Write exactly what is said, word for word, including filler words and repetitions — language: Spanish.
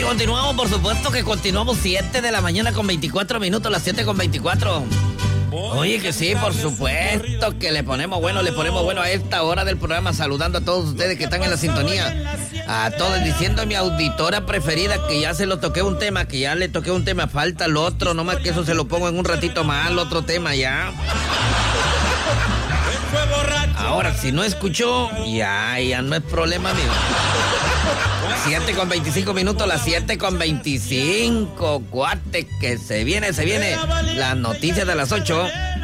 continuamos, por supuesto que continuamos siete de la mañana con veinticuatro minutos, las siete con veinticuatro. Oye, que sí, por supuesto que le ponemos bueno, le ponemos bueno a esta hora del programa, saludando a todos ustedes que están en la sintonía. A todos, diciendo a mi auditora preferida que ya se lo toqué un tema, que ya le toqué un tema, falta el otro, nomás que eso se lo pongo en un ratito más, el otro tema ya. Ahora, si no escuchó, ya, ya no es problema mío. siete con veinticinco minutos, las siete con veinticinco, cuate, que se viene, se viene. Las noticias de las ocho.